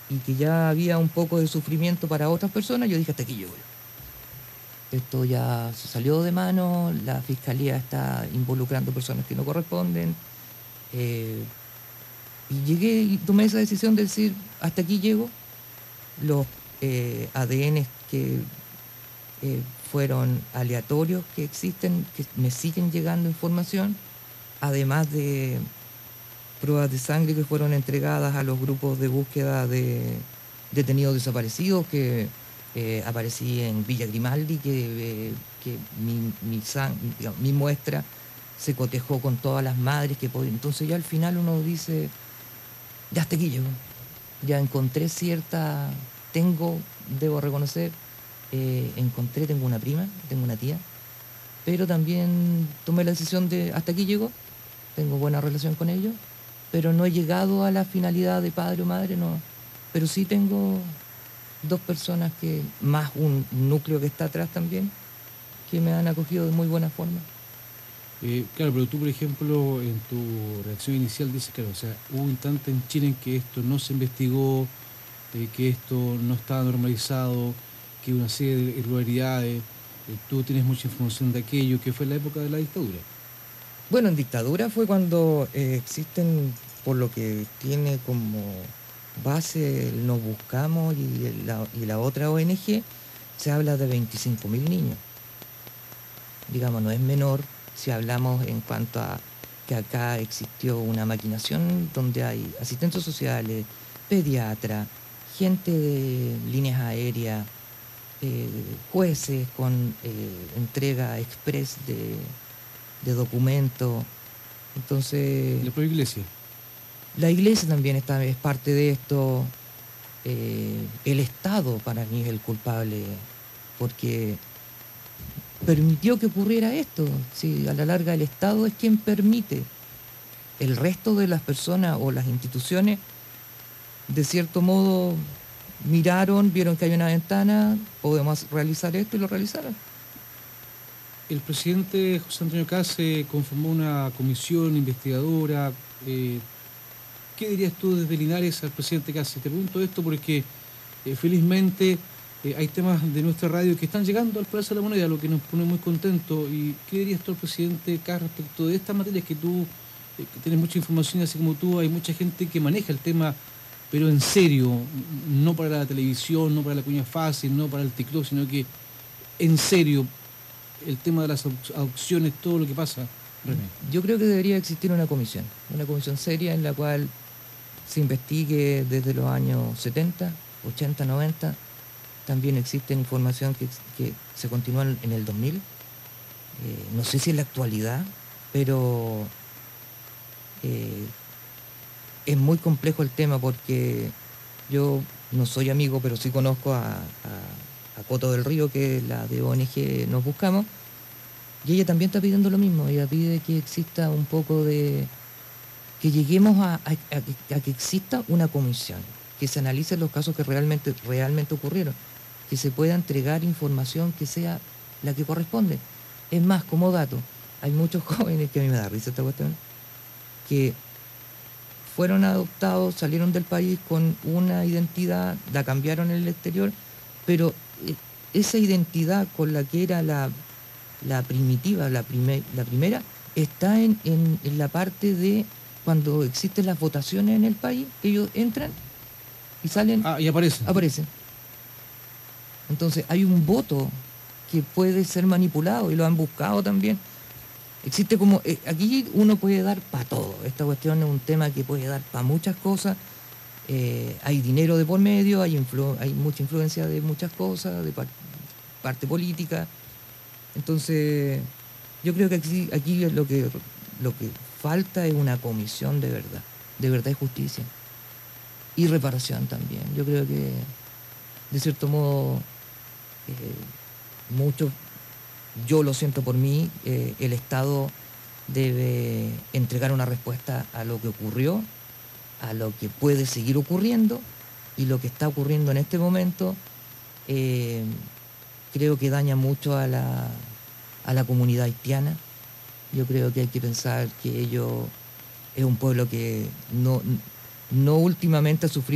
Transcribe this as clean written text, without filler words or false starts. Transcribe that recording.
y que ya había un poco de sufrimiento para otras personas, yo dije, hasta aquí llego yo. Esto ya se salió de mano, la fiscalía está involucrando personas que no corresponden. Y llegué y tomé esa decisión de decir, hasta aquí llego. Los ADN que fueron aleatorios que existen, que me siguen llegando información, además de pruebas de sangre que fueron entregadas a los grupos de búsqueda de detenidos desaparecidos, que aparecí en Villa Grimaldi, que digamos, mi muestra se cotejó con todas las madres que podían. Entonces ya al final uno dice, ya hasta aquí llego. Ya encontré debo reconocer, tengo una prima, tengo una tía, pero también tomé la decisión de hasta aquí llego, tengo buena relación con ellos, pero no he llegado a la finalidad de padre o madre, no, pero sí tengo dos personas más un núcleo que está atrás también, que me han acogido de muy buena forma. Claro, pero tú, por ejemplo, en tu reacción inicial dices, claro, o sea, hubo instantes en Chile en que esto no se investigó, que esto no estaba normalizado, que una serie de irregularidades, tú tienes mucha información de aquello, que fue la época de la dictadura. Bueno, en dictadura fue cuando existen, por lo que tiene como base el Nos Buscamos y la otra ONG, se habla de 25.000 niños. Digamos, no es menor si hablamos en cuanto a que acá existió una maquinación donde hay asistentes sociales, pediatras, gente de líneas aéreas, jueces con entrega express de documentos. Entonces, La propia iglesia. la iglesia también es parte de esto. El Estado para mí es el culpable porque permitió que ocurriera esto. Sí, a la larga el Estado es quien permite. El resto de las personas o las instituciones, de cierto modo, vieron que hay una ventana, podemos realizar esto y lo realizaron. El presidente José Antonio Kast conformó una comisión investigadora. ¿Qué dirías tú desde Linares al presidente Kast? Te pregunto esto porque felizmente hay temas de nuestra radio que están llegando al Palacio de la Moneda, lo que nos pone muy contentos. ¿Y qué dirías tú al presidente Kast respecto de estas materias que tú que tienes mucha información, así como tú? Hay mucha gente que maneja el tema, pero en serio, no para la televisión, no para la cuña fácil, no para el TikTok, sino que en serio, el tema de las adopciones, todo lo que pasa, René. Yo creo que debería existir una comisión seria en la cual se investigue desde los años 70, 80, 90. También existe información que se continúa en el 2000. No sé si en la actualidad, pero es muy complejo el tema porque yo no soy amigo, pero sí conozco a Coto del Río, que es la de ONG Nos Buscamos, y ella también está pidiendo lo mismo. Ella pide que exista un poco de... que lleguemos a que exista una comisión, que se analicen los casos que realmente ocurrieron, que se pueda entregar información que sea la que corresponde. Es más, como dato, hay muchos jóvenes, que a mí me da risa esta cuestión, que fueron adoptados, salieron del país con una identidad, la cambiaron en el exterior, pero esa identidad con la que era la primitiva, la primera, está en la parte de cuando existen las votaciones en el país, ellos entran y salen, Y aparecen. aparecen. Entonces hay un voto que puede ser manipulado y lo han buscado también. Existe como... aquí uno puede dar para todo. Esta cuestión es un tema que puede dar para muchas cosas. Hay dinero de por medio, hay mucha influencia de muchas cosas, de parte política. Entonces, yo creo que aquí lo que falta es una comisión de verdad y justicia. Y reparación también. Yo creo que, de cierto modo, yo lo siento por mí, el Estado debe entregar una respuesta a lo que ocurrió, a lo que puede seguir ocurriendo, y lo que está ocurriendo en este momento creo que daña mucho a la comunidad haitiana. Yo creo que hay que pensar que ellos es un pueblo que no últimamente ha sufrido